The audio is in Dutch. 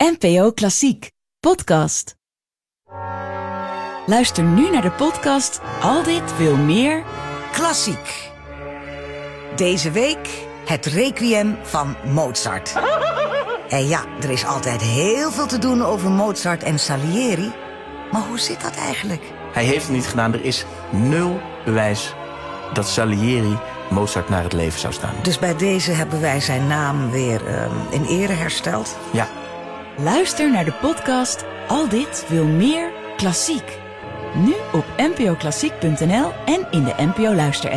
NPO Klassiek podcast. Luister nu naar de podcast Al dit wil meer Klassiek. Deze week het Requiem van Mozart. En ja, er is altijd heel veel te doen over Mozart en Salieri. Maar hoe zit dat eigenlijk? Hij heeft het niet gedaan. Er is 0 bewijs dat Salieri Mozart naar het leven zou staan. Dus bij deze hebben wij zijn naam weer in ere hersteld? Ja. Luister naar de podcast Al dit wil meer Klassiek. Nu op npoklassiek.nl en in de NPO Luister-app.